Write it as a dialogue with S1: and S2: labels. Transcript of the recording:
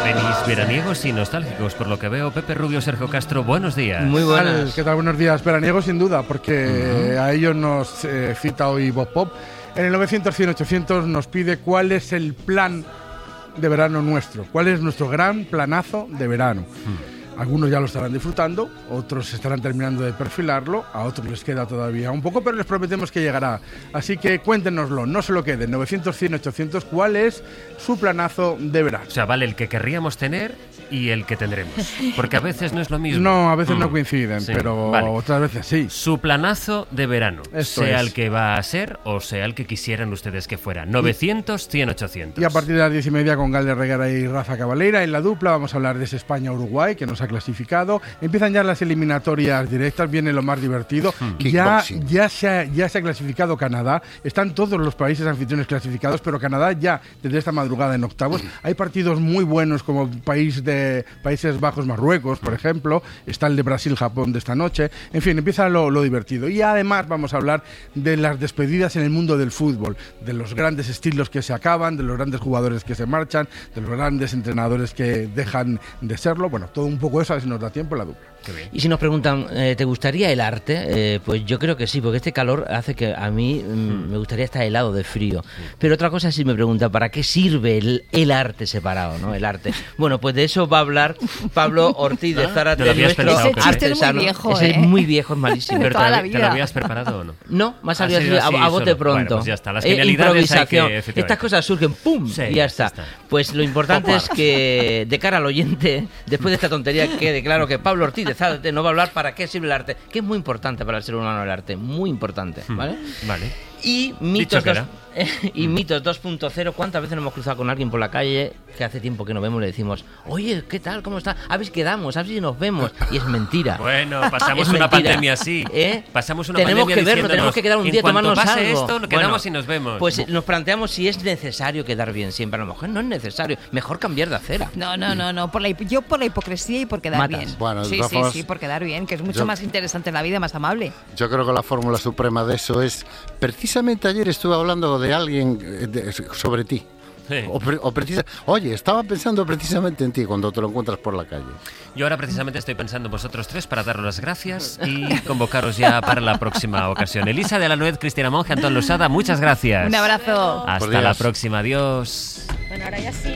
S1: Venís veraniegos y nostálgicos, por lo que veo. Pepe Rubio, Sergio Castro, buenos días.
S2: Muy buenas.
S3: ¿Qué tal? Buenos días. Veraniegos sin duda, porque a ellos nos cita hoy Bob Pop. En el 900-100-800 nos pide cuál es el plan de verano nuestro, cuál es nuestro gran planazo de verano. Algunos ya lo estarán disfrutando, otros estarán terminando de perfilarlo, a otros les queda todavía un poco, pero les prometemos que llegará. Así que cuéntenoslo, no se lo queden. 900-100-800, ¿cuál es su planazo de verano?
S1: O sea, vale el que querríamos tener y el que tendremos, porque a veces no es lo mismo.
S3: No, a veces no coinciden,
S1: sí,
S3: pero
S1: vale.
S3: Otras veces sí.
S1: Su planazo de verano,
S3: Esto
S1: sea
S3: es.
S1: el que va a ser o sea el que quisieran ustedes que fuera. 900-100-800.
S3: Y a partir de las 10:30 con Galder Reguera y Rafa Cavalera en la dupla vamos a hablar de ese España-Uruguay que nos ha clasificado. Empiezan ya las eliminatorias directas, viene lo más divertido. Ya se ha clasificado Canadá. Están todos los países anfitriones clasificados, pero Canadá ya desde esta madrugada en octavos. Hay partidos muy buenos como Países Bajos, Marruecos, por ejemplo. Está el de Brasil-Japón de esta noche. En fin, empieza lo divertido. Y además vamos a hablar de las despedidas en el mundo del fútbol, de los grandes estilos que se acaban, de los grandes jugadores que se marchan, de los grandes entrenadores que dejan de serlo. Bueno, todo un poco eso, a ver si nos da tiempo en la dupla.
S2: Y si nos preguntan, ¿te gustaría el arte? Pues yo creo que sí, porque este calor hace que a mí me gustaría estar helado de frío. Pero otra cosa, si me preguntan, ¿para qué sirve el arte separado, ¿no? El arte. Bueno, pues de eso va a hablar Pablo Ortiz de Zárate,
S1: Te lo habías
S2: nuestro
S1: pensado,
S4: Ese chiste es muy
S2: artesano.
S4: viejo,
S2: Ese es muy viejo, es malísimo.
S1: Pero
S4: toda la
S1: ¿te lo
S4: vida.
S1: habías preparado o no?
S2: No, me ha salido
S1: Ha sido
S2: así,
S1: así
S2: a bote
S1: solo.
S2: pronto.
S1: Bueno, pues ya está, las genialidades
S2: improvisación.
S1: hay que, efectivamente.
S2: Estas cosas surgen, ¡pum!
S1: Sí,
S2: y ya está. Pues lo importante es que, de cara al oyente, después de esta tontería, quede claro que Pablo Ortiz de Zárate nos va a hablar para qué sirve el arte, que es muy importante para el ser humano el arte, muy importante, ¿vale?
S1: Vale.
S2: Y mitos 2.0, ¿cuántas veces nos hemos cruzado con alguien por la calle que hace tiempo que nos vemos y le decimos, oye, ¿qué tal? ¿Cómo está? A ver si quedamos, a ver si nos vemos. Y es mentira.
S1: Bueno, pasamos
S2: Es
S1: una
S2: mentira.
S1: pandemia así. Pasamos una
S2: Tenemos
S1: pandemia
S2: que vernos,
S1: diciéndonos,
S2: tenemos que quedar un día a
S1: en cuanto
S2: tomarnos
S1: pase
S2: algo.
S1: esto, quedamos y nos vemos.
S2: Pues nos planteamos si es necesario quedar bien siempre. A lo mejor no es necesario. Mejor cambiar de acera.
S4: No. Yo por la hipocresía y por quedar
S2: Matas.
S4: bien.
S5: Bueno, de
S4: sí,
S5: todas formas,
S4: por quedar bien, que es mucho más interesante la vida, más amable.
S5: Yo creo que la fórmula suprema de eso es... Precisamente ayer estuve hablando de alguien sobre ti.
S1: Sí.
S5: Oye, estaba pensando precisamente en ti cuando te lo encuentras por la calle.
S1: Yo ahora precisamente estoy pensando en vosotros tres para daros las gracias y convocaros ya para la próxima ocasión. Elisa de la Nuez, Cristina Monge, Antón Losada, muchas gracias.
S4: Un abrazo.
S1: Hasta la próxima, adiós.
S4: Bueno, ahora ya sí.